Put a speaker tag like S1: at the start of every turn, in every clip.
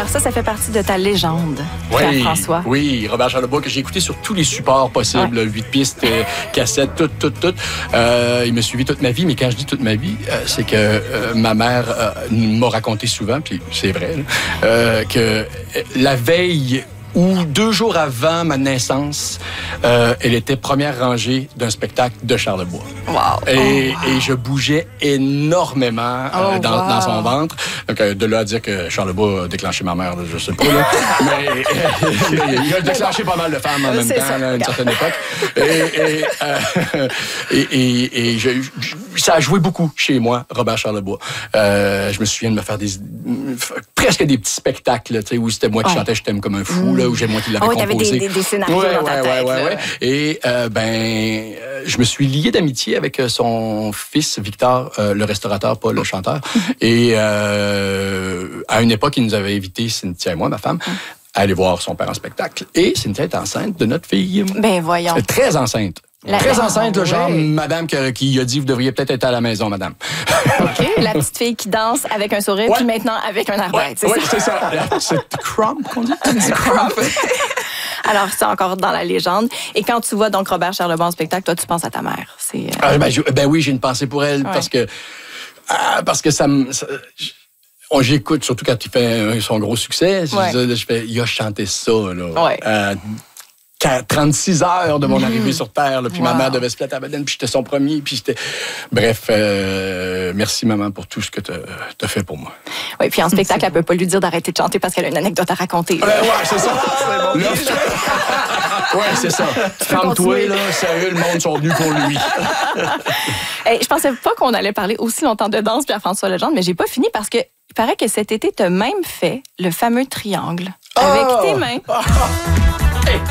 S1: ça fait partie de ta légende,
S2: Oui,
S1: Pierre-François.
S2: Oui, Robert Charlebois, que j'ai écouté sur tous les supports possibles, 8 pistes, cassettes, tout. Il m'a suivi toute ma vie, mais quand je dis toute ma vie, c'est que ma mère m'a raconté souvent, puis c'est vrai, là, que la veille ou 2 jours avant ma naissance, elle était première rangée d'un spectacle de Charlebois.
S1: Wow.
S2: Et je bougeais énormément dans son ventre. Donc, de là à dire que Charlebois a déclenché ma mère, là, je sais pas. Là. mais il a déclenché pas mal de femmes en même temps, là, à une certaine époque. Ça a joué beaucoup chez moi, Robert Charlebois. Je me souviens de me faire presque des petits spectacles, là, où c'était moi qui chantais « Je t'aime comme un fou », là, où j'ai moi qui l'avais composé.
S1: Il y avait des scénarios dans ta tête.
S2: Ouais. Et je me suis lié d'amitié avec son fils, Victor, le restaurateur, pas le chanteur. Et à une époque, il nous avait invités, Cynthia et moi, ma femme, à aller voir son père en spectacle. Et Cynthia est enceinte de notre fille.
S1: Ben voyons.
S2: Très enceinte. Très enceinte, là, genre madame qui a dit « Vous devriez peut-être être à la maison, madame. »
S1: OK. La petite fille qui danse avec un sourire, puis maintenant avec un air bête,
S2: Oui, c'est ça. La petite crump qu'on dit. Du crump.
S1: Alors, c'est encore dans la légende. Et quand tu vois donc Robert Charlebois en spectacle, toi, tu penses à ta mère.
S2: Oui, j'ai une pensée pour elle parce que j'écoute, surtout quand il fait son gros succès. Il a chanté ça, là. 36 heures de mon arrivée sur Terre, là, puis ma mère devait se plater à Baden, puis j'étais son premier, puis j'étais... Bref, merci maman pour tout ce que t'as fait pour moi.
S1: Oui, puis en spectacle, elle peut pas lui dire d'arrêter de chanter parce qu'elle a une anecdote à raconter.
S2: C'est ça. C'est ça. Calme-toi, là, sérieux, le monde sont venus pour lui.
S1: Je pensais pas qu'on allait parler aussi longtemps de danse, Pierre-François Legendre, mais j'ai pas fini parce que il paraît que cet été, t'as même fait le fameux triangle avec tes mains.
S2: Hey.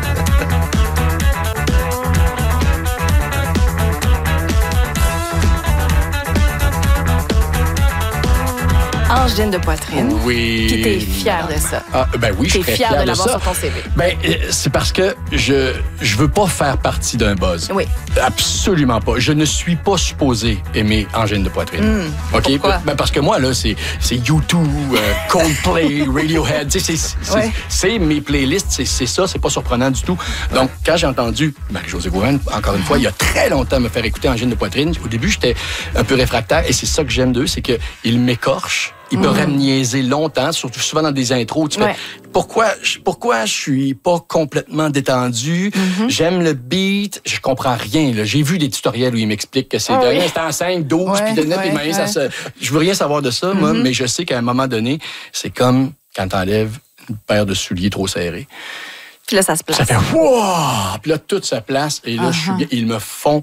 S1: Angine de poitrine.
S2: Oui.
S1: Puis t'es fier de ça.
S2: Oui, je suis très fier
S1: de
S2: ça.
S1: l'avoir sur ton CV.
S2: C'est parce que je veux pas faire partie d'un buzz.
S1: Oui.
S2: Absolument pas. Je ne suis pas supposé aimer Angine de poitrine. OK?
S1: Pourquoi?
S2: Parce que moi, là, c'est U2, Coldplay, Radiohead. C'est mes playlists, c'est ça, c'est pas surprenant du tout. Donc, quand j'ai entendu Marie-Josée Gouverne, encore une fois, il y a très longtemps, me faire écouter Angine de poitrine, au début, j'étais un peu réfractaire et c'est ça que j'aime d'eux, c'est qu'ils m'écorchent. Ils peuvent me niaiser longtemps, surtout souvent dans des intros. Tu fais, pourquoi je suis pas complètement détendu? J'aime le beat, je comprends rien. Là. J'ai vu des tutoriels où ils m'expliquent que c'est de l'instant en 5, 12, puis de net les mains. Je veux rien savoir de ça, moi, mais je sais qu'à un moment donné, c'est comme quand t'enlèves une paire de souliers trop serrés.
S1: Puis là, ça se place.
S2: Ça fait wow! Puis là, tout se place et là, je suis bien. Ils me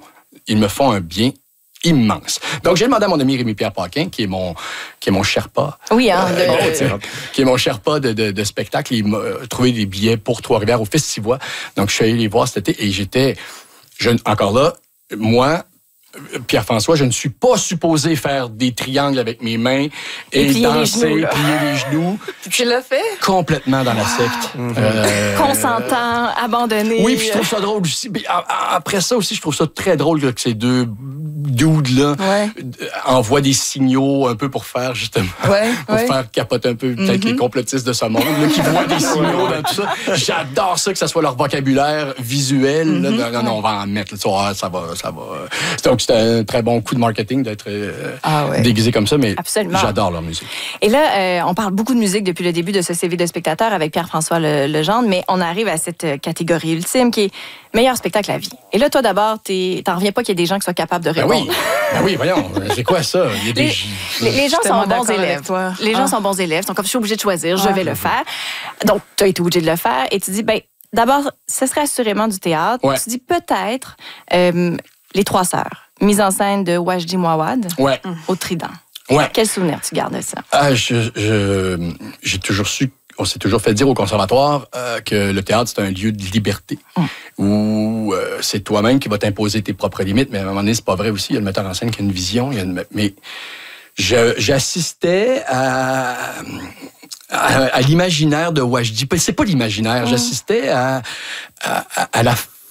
S2: font un bien immense. Donc, j'ai demandé à mon ami Rémi-Pierre Paquin, qui est mon Sherpa.
S1: Oui, hein.
S2: Qui est mon Sherpa de spectacle. Il m'a trouvé des billets pour Trois-Rivières au Festivois. Donc, je suis allé les voir cet été et encore là, moi, Pierre-François, je ne suis pas supposé faire des triangles avec mes mains et danser, plier les genoux.
S1: Tu l'as fait?
S2: Complètement dans la secte.
S1: Consentant, abandonné.
S2: Oui, puis je trouve ça drôle aussi. Après ça aussi, je trouve ça très drôle que ces deux dudes-là envoient des signaux un peu pour faire, justement, faire capoter un peu peut-être les complotistes de ce monde, là, qui voient des signaux dans tout ça. J'adore ça, que ça soit leur vocabulaire visuel. Là, non, on va en mettre. Là, ça va. Donc, c'était un très bon coup de marketing d'être déguisé comme ça, mais j'adore leur musique.
S1: Et là, on parle beaucoup de musique depuis le début de ce CV de spectateur avec Pierre-François Legendre, mais on arrive à cette catégorie ultime qui est meilleur spectacle à vie. Et là, toi, d'abord, t'en reviens pas qu'il y ait des gens qui soient capables de répondre.
S2: Oui, voyons. C'est quoi ça?
S1: Les gens sont bons élèves. Les gens sont bons élèves. Donc, comme je suis obligée de choisir, je vais le faire. Donc, tu as été obligée de le faire et tu dis, d'abord, ce serait assurément du théâtre. Tu dis peut-être Les Trois Sœurs. Mise en scène de Wajdi Mouawad au Trident. Quel souvenir tu gardes de ça? J'ai toujours su, on s'est toujours fait dire au conservatoire que le théâtre, c'est un lieu de liberté où c'est toi-même qui vas t'imposer tes propres limites, mais à un moment donné, c'est pas vrai aussi. Il y a le metteur en scène qui a une vision. Mais j'assistais à l'imaginaire de Wajdi. C'est pas l'imaginaire. J'assistais à la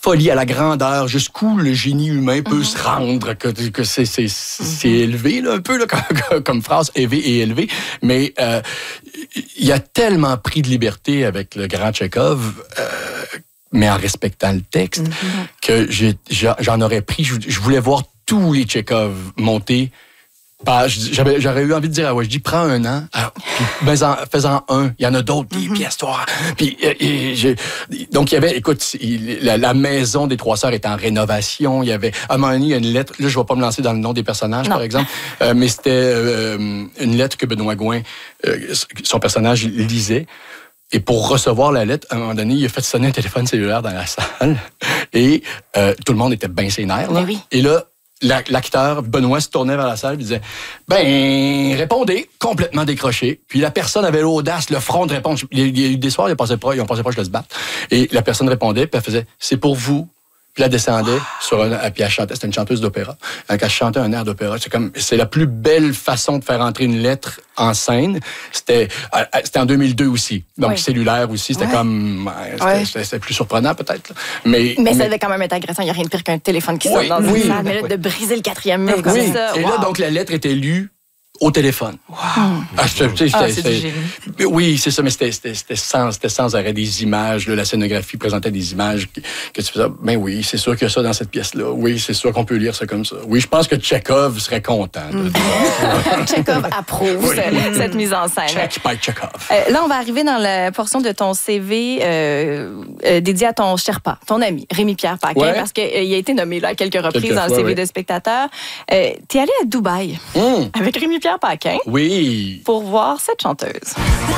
S2: folie à la grandeur, jusqu'où le génie humain peut se rendre, que c'est élevé, là, un peu là, comme phrase, élevé, mais il a tellement pris de liberté avec le grand Tchekhov, mais en respectant le texte, que j'en aurais pris, je voulais voir tous les Tchekhov monter. J'aurais eu envie de dire à Wajdi, prends un an, fais-en un. Il y en a d'autres, des pièces, toi. Puis, donc, il y avait, écoute, la maison des Trois Sœurs est en rénovation. Il y avait, à un moment donné, il y a une lettre, là, je ne vais pas me lancer dans le nom des personnages, par exemple, mais c'était une lettre que Benoît Gouin, son personnage, lisait. Et pour recevoir la lettre, à un moment donné, il a fait sonner un téléphone cellulaire dans la salle. Et tout le monde était bien sénère, là.
S1: Oui.
S2: Et là, l'acteur, Benoît, se tournait vers la salle et disait « Ben, répondez », complètement décroché. Puis la personne avait l'audace, le front de répondre. Il y a eu des soirs, ils pensaient pas que je se battre. Et la personne répondait, puis elle faisait « C'est pour vous ». Puis elle descendait puis elle chantait. C'était une chanteuse d'opéra. Donc elle chantait un air d'opéra. C'est la plus belle façon de faire entrer une lettre en scène. C'était en 2002 aussi. Donc cellulaire aussi. C'était c'était plus surprenant peut-être. Mais
S1: ça devait quand même être agressant. Il n'y a rien de pire qu'un téléphone qui sort dans une salle. Mais là, de briser le quatrième mur comme ça.
S2: Et là, donc la lettre était lue au téléphone.
S3: Wow. C'est du génie.
S2: Oui, c'est ça, mais c'était sans arrêt des images. Là, la scénographie présentait des images que tu faisais. Ben oui, c'est sûr qu'il y a ça dans cette pièce-là. Oui, c'est sûr qu'on peut lire ça comme ça. Oui, je pense que Tchekhov serait content.
S1: Tchekhov approuve cette mise en scène.
S2: Check by Tchekhov.
S1: Là, on va arriver dans la portion de ton CV dédié à ton Sherpa, ton ami, Rémi-Pierre Paquin, parce qu'il a été nommé là, à quelques reprises dans le CV de spectateur. T'es allé à Dubaï avec Rémi-Pierre Paquin.
S2: Oui.
S1: Pour voir cette chanteuse.